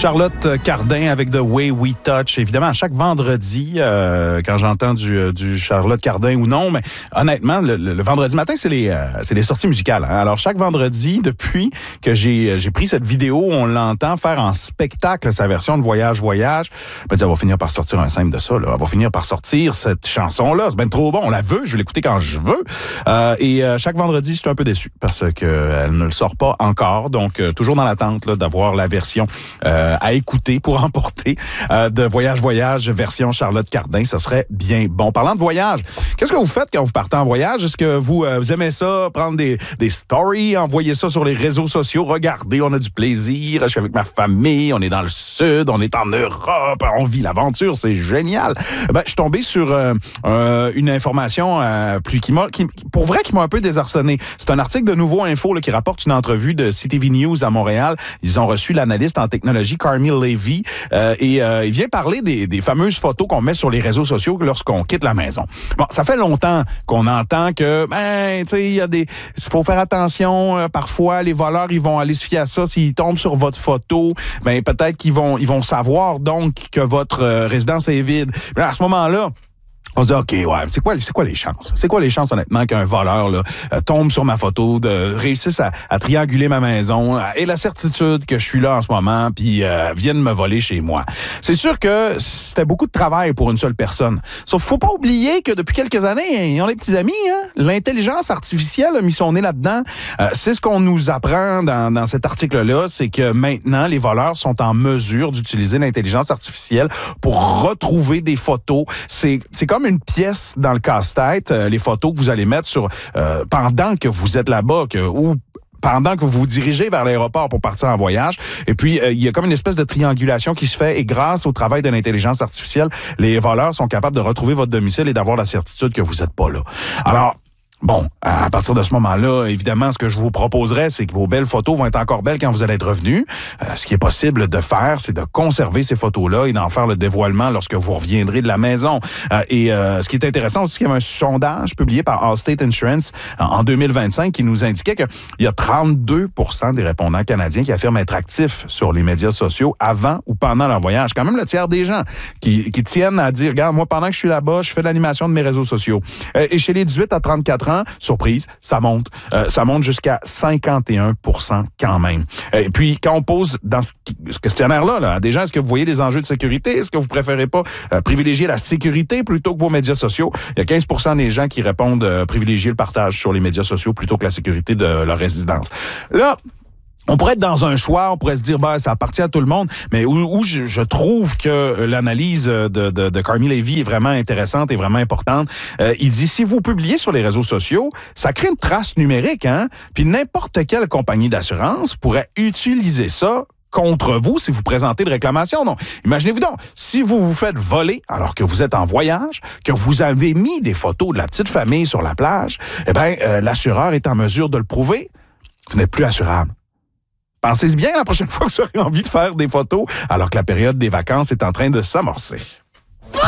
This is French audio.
Charlotte Cardin avec The Way We Touch. Évidemment, chaque vendredi, quand j'entends du Charlotte Cardin ou non, mais honnêtement, le vendredi matin, c'est les sorties musicales. Hein? Alors, chaque vendredi, depuis que j'ai pris cette vidéo, on l'entend faire en spectacle sa version de Voyage, Voyage. Ben, elle va finir par sortir un simple de ça. Là. Elle va finir par sortir cette chanson-là. C'est bien trop bon. On la veut. Je vais l'écouter quand je veux. Et chaque vendredi, je suis un peu déçu parce qu'elle ne le sort pas encore. Donc, toujours dans l'attente là, d'avoir la version à écouter pour emporter de Voyage, Voyage version Charlotte Cardin. Ça serait bien bon. Parlant de voyage, qu'est-ce que vous faites quand vous partez en voyage? Est-ce que vous aimez ça, prendre des stories, envoyer ça sur les réseaux sociaux? Regardez, on a du plaisir. Je suis avec ma famille, on est dans le sud, on est en Europe, on vit l'aventure, c'est génial. Ben, je suis tombé sur une information pour vrai, qui m'a un peu désarçonné. C'est un article de Nouveau Info là, qui rapporte une entrevue de CTV News à Montréal. Ils ont reçu l'analyste en technologie Carmi Levy et il vient parler des fameuses photos qu'on met sur les réseaux sociaux lorsqu'on quitte la maison. Bon, ça fait longtemps qu'on entend que, tu sais, il faut faire attention. Parfois, les voleurs, ils vont aller se fier à ça. S'ils tombent sur votre photo, ben peut-être qu'ils vont savoir donc que votre résidence est vide. Mais à ce moment-là, on se dit, OK, ouais, c'est quoi les chances? C'est quoi les chances, honnêtement, qu'un voleur là, tombe sur ma photo, réussisse à trianguler ma maison, et la certitude que je suis là en ce moment, puis vienne me voler chez moi? C'est sûr que c'était beaucoup de travail pour une seule personne. Sauf qu'il faut pas oublier que depuis quelques années, ils ont des petits amis, hein? L'intelligence artificielle a mis son nez là-dedans. C'est ce qu'on nous apprend dans cet article-là, c'est que maintenant, les voleurs sont en mesure d'utiliser l'intelligence artificielle pour retrouver des photos. C'est comme une pièce dans le casse-tête, les photos que vous allez mettre sur pendant que vous êtes là-bas ou pendant que vous vous dirigez vers l'aéroport pour partir en voyage. Et puis, il y a comme une espèce de triangulation qui se fait et grâce au travail de l'intelligence artificielle, les voleurs sont capables de retrouver votre domicile et d'avoir la certitude que vous n'êtes pas là. Alors, bon, à partir de ce moment-là, évidemment, ce que je vous proposerais, c'est que vos belles photos vont être encore belles quand vous allez être revenu. Ce qui est possible de faire, c'est de conserver ces photos-là et d'en faire le dévoilement lorsque vous reviendrez de la maison. Ce qui est intéressant aussi, il y avait un sondage publié par Allstate Insurance en 2025 qui nous indiquait qu'il y a 32% des répondants canadiens qui affirment être actifs sur les médias sociaux avant ou pendant leur voyage. Quand même le tiers des gens qui tiennent à dire, regarde, moi, pendant que je suis là-bas, je fais l'animation de mes réseaux sociaux. Et chez les 18 à 34 ans, surprise, ça monte. Ça monte jusqu'à 51% quand même. Et puis, quand on pose dans ce questionnaire-là à des gens, est-ce que vous voyez des enjeux de sécurité? Est-ce que vous préférez pas privilégier la sécurité plutôt que vos médias sociaux? Il y a 15% des gens qui répondent privilégier le partage sur les médias sociaux plutôt que la sécurité de leur résidence. Là, on pourrait être dans un choix, on pourrait se dire, ça appartient à tout le monde, mais où je trouve que l'analyse de Carmi Levy est vraiment intéressante et vraiment importante. Il dit, si vous publiez sur les réseaux sociaux, ça crée une trace numérique, hein? Puis n'importe quelle compagnie d'assurance pourrait utiliser ça contre vous si vous présentez de réclamation. Non. Imaginez-vous donc, si vous vous faites voler alors que vous êtes en voyage, que vous avez mis des photos de la petite famille sur la plage, l'assureur est en mesure de le prouver. Vous n'êtes plus assurable. Pensez bien la prochaine fois que vous aurez envie de faire des photos alors que la période des vacances est en train de s'amorcer.